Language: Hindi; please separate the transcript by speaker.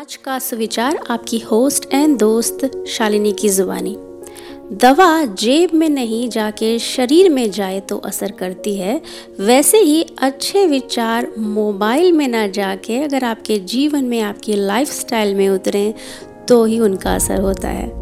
Speaker 1: आज का सुविचार आपकी होस्ट एंड दोस्त शालिनी की जुबानी। दवा जेब में नहीं जाके शरीर में जाए तो असर करती है, वैसे ही अच्छे विचार मोबाइल में ना जाके अगर आपके जीवन में, आपकी लाइफस्टाइल में उतरें तो ही उनका असर होता है।